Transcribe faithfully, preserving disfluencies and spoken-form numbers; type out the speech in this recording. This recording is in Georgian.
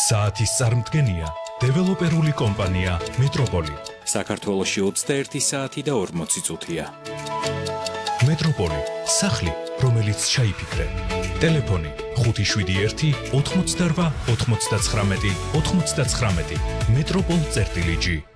საათის წარმდგენია დეველოპერული კომპანია მეტროპოლი. საქართველოში ოცდაერთი საათი და ორმოცი წუთია. მეტროპოლი, სახლი, რომელიც ჩაიფიქრე. ტელეფონი ხუთი შვიდი ერთი ოთხმოცდარვა ოთხმოცდაცხრამეტი ოთხმოცდაცხრამეტი. მეტროპოლ წერტილი ჯი.